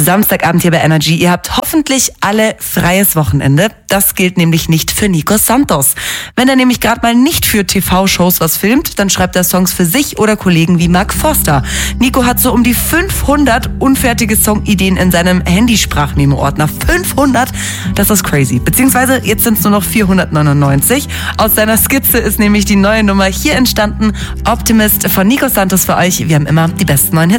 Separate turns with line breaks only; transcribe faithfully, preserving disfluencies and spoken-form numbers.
Samstagabend hier bei Energy. Ihr habt hoffentlich alle freies Wochenende. Das gilt nämlich nicht für Nico Santos. Wenn er nämlich gerade mal nicht für T V-Shows was filmt, dann schreibt er Songs für sich oder Kollegen wie Mark Forster. Nico hat so um die fünfhundert unfertige Songideen in seinem Handysprachmemo-Ordner. fünfhundert? Das ist crazy. Beziehungsweise jetzt sind es nur noch vierhundertneunundneunzig. Aus seiner Skizze ist nämlich die neue Nummer hier entstanden. Optimist von Nico Santos für euch. Wir haben immer die besten neuen Hits.